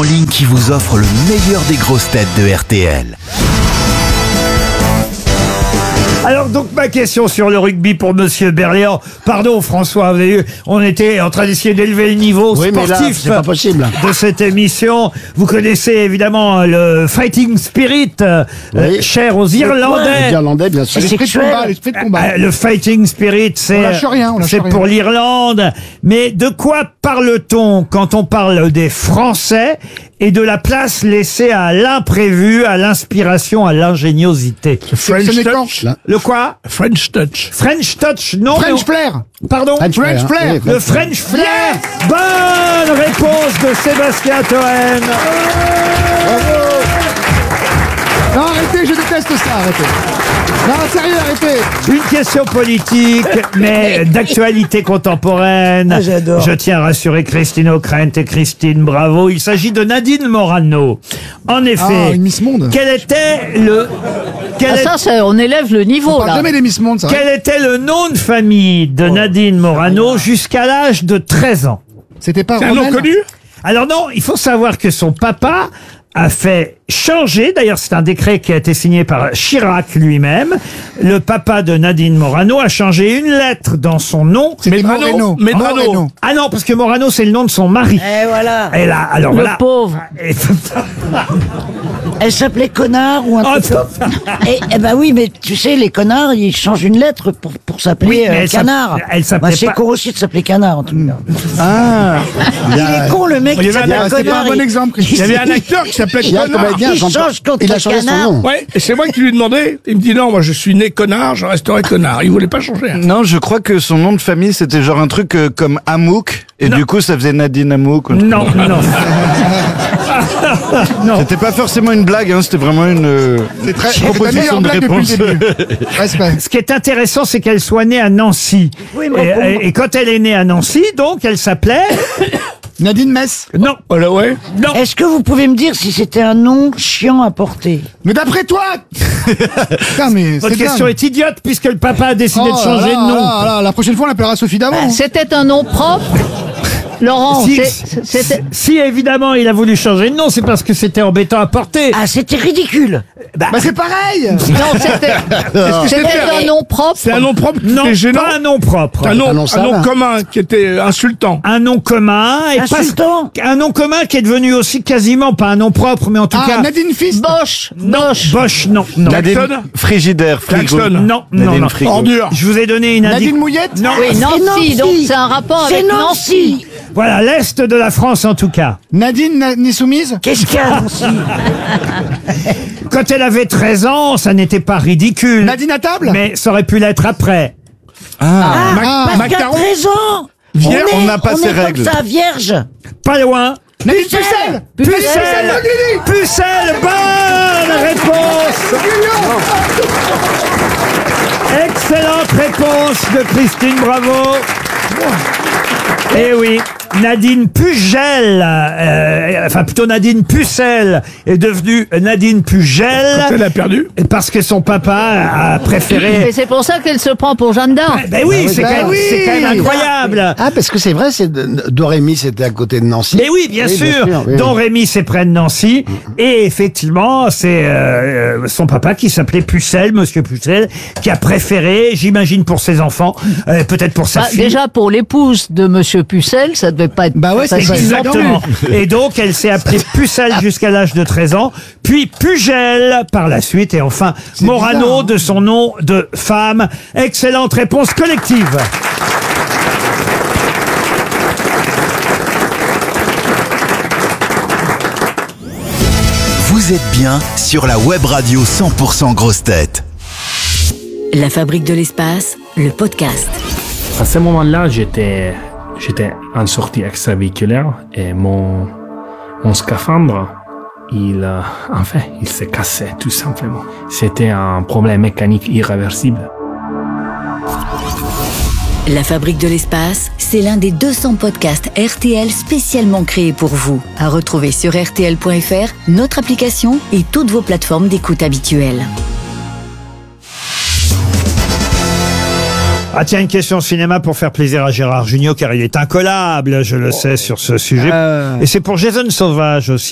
ligne qui vous offre le meilleur des grosses têtes de RTL. Alors donc ma question sur le rugby pour Monsieur Berléand. Pardon François, vous avez vu, on était en train d'essayer d'élever le niveau Oui, mais là, sportif c'est pas possible. de cette émission. Vous connaissez évidemment le fighting spirit, Oui. cher aux Irlandais. Les Irlandais, bien sûr. L'esprit de combat. Le fighting spirit, c'est lâche rien, on lâche c'est rien. pour l'Irlande. Mais de quoi parle-t-on quand on parle des Français et de la place laissée à l'imprévu, à l'inspiration, à l'ingéniosité? French touch. Le quoi? French touch. French touch, non. French mais flair. Pardon? French French flair. flair. Oui, Le French flair. Bonne réponse de Sébastien Toen. Non, arrêtez, je déteste ça, arrêtez. Non, sérieux, arrêtez. Une question politique, mais d'actualité contemporaine. Ah, j'adore. Je tiens à rassurer Christine O'Krent et Christine Bravo. Il s'agit de Nadine Morano. En effet, Ah, une Miss Monde. quel était le... On élève le niveau, On parle là. jamais des Miss Monde, ça. Quel était le nom de famille de Nadine Morano jusqu'à l'âge de 13 ans? C'était pas C'est un nom Rommel. connu? Alors non, il faut savoir que son papa a fait changer, d'ailleurs c'est un décret qui a été signé par Chirac lui-même, le papa de Nadine Morano a changé une lettre dans son nom. C'était Medrano. Moreno. Moreno. Ah non, parce que Morano c'est le nom de son mari. Et voilà. Et là, alors Le voilà. pauvre. Et- Elle s'appelait connard ou un Oh, truc comme ça. Eh ben oui, mais tu sais, les connards, ils changent une lettre pour s'appeler Oui, mais elle canard. elle s'appelait Bah, c'est pas- con aussi de s'appeler canard, en tout cas. Ah, Il est con, le mec, Il y qui avait s'appelle C'était pas connard. un bon exemple, Il y avait Christine. un acteur qui s'appelait il y a un Connard. comédien, Il change contre il a les changé son canards. nom. Ouais, et c'est moi qui lui ai demandé. Il me dit non, moi je suis né connard, je resterai connard. Il voulait pas changer. hein. Non, je crois que son nom de famille, c'était genre un truc comme Amouk, et Non. du coup, ça faisait Nadine Amouk. Non, non. Non. C'était pas forcément une blague, hein, c'était vraiment une C'est très, c'est la meilleure proposition de blague depuis réponse. le début. Respect. Ce qui est intéressant, c'est qu'elle soit née à Nancy. Oui, mais bon. Et quand elle est née à Nancy, donc, elle s'appelait... Nadine Metz. Non, Voilà, ouais. non. Est-ce que vous pouvez me dire si c'était un nom chiant à porter? Mais d'après toi Putain, mais Votre c'est question dingue. est idiote puisque le papa a décidé de Oh changer là de nom. là là, la prochaine fois, on l'appellera Sophie Davant. C'était un nom propre. Laurent, Si, c'était... si, évidemment il a voulu changer de nom, c'est parce que c'était embêtant à porter. Ah, c'était ridicule. Bah, c'est pareil. Non, c'était un nom propre. C'est un nom propre qui Non, était gênant. pas un nom propre. Un nom, Un nom un sale. nom commun qui était insultant. Un nom commun. Et Insultant. un nom commun qui est devenu aussi quasiment, pas un nom propre, mais en tout Ah, cas... Nadine Fist. Bosch. Bosch, non. Non, Klaxon. Nadine Frigidaire, frigo. Klaxon. non, non, Nadine non. Frigo. Ordure. Je vous ai donné une Nadine indication. Mouillette. Non, Oui, Nancy, Nancy. donc c'est un rapport C'est avec Nancy. Nancy. voilà, l'Est de la France en tout cas. Nadine n'est soumise. Qu'est-ce qu'il y a, Nancy? Quand elle avait 13 ans, ça n'était pas ridicule. Nadine à table. Mais ça aurait pu l'être après. Parce qu'à Macaron. 13 ans, Vierge, on n'a pas on ces est règles. comme ça, vierge. Pas loin. Nadine Pucelle. Pucelle. Pucelle, bonne réponse. Excellente réponse de Christine Bravo. Eh oui, Nadine Pugel, enfin plutôt Nadine Pucelle est devenue Nadine Pugel Elle a perdu. parce que son papa a Et préféré... c'est pour ça qu'elle se prend pour Jeanne d'Arc. Ben oui, c'est quand même incroyable. Ah, parce que c'est vrai, Dorémy, c'était à côté de Nancy. Mais oui, bien sûr. oui. Don Rémy, c'est près de Nancy. Et effectivement, c'est son papa qui s'appelait Pucelle, Monsieur Pucelle, qui a préféré, j'imagine pour ses enfants, peut-être pour sa fille. Déjà, pour l'épouse de Monsieur Pucelle, ça devait pas être Bah ouais, c'est facile pas non plus. Exactement. Et donc, elle s'est appelée Pucelle jusqu'à l'âge de 13 ans, puis Pugel par la suite, et enfin Morano bizarre, hein. de son nom de femme. Excellente réponse collective. Vous êtes bien sur la web radio 100% grosses têtes. La Fabrique de l'espace, le podcast. À ce moment-là, j'étais en sortie extravéhiculaire et mon scaphandre, il s'est cassé tout simplement. C'était un problème mécanique irréversible. La Fabrique de l'espace, c'est l'un des 200 podcasts RTL spécialement créés pour vous. À retrouver sur rtl.fr, notre application et toutes vos plateformes d'écoute habituelles. Ah tiens, une question cinéma pour faire plaisir à Gérard Jugnot, car il est incollable, je le sais, sur ce sujet. Et c'est pour Jason Sauvage aussi.